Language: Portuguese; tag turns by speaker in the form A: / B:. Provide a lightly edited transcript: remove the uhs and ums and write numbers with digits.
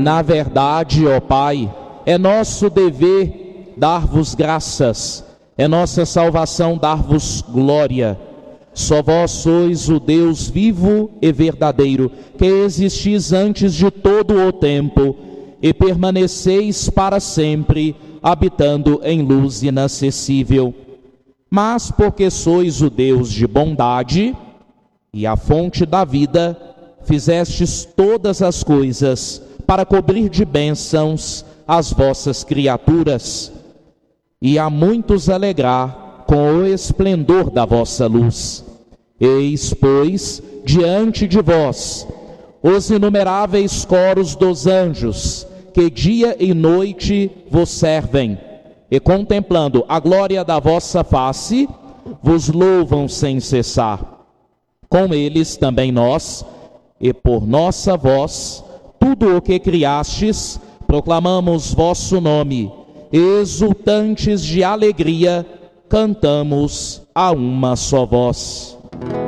A: Na verdade, ó Pai, é nosso dever dar-vos graças, é nossa salvação dar-vos glória. Só vós sois o Deus vivo e verdadeiro, que existis antes de todo o tempo e permaneceis para sempre, habitando em luz inacessível. Mas porque sois o Deus de bondade e a fonte da vida, fizestes todas as coisas para cobrir de bênçãos as vossas criaturas e a muitos alegrar com o esplendor da vossa luz. Eis, pois, diante de vós os inumeráveis coros dos anjos, que dia e noite vos servem, e contemplando a glória da vossa face, vos louvam sem cessar. Com eles também nós, e por nossa voz, tudo o que criastes, proclamamos vosso nome, exultantes de alegria, cantamos a uma só voz.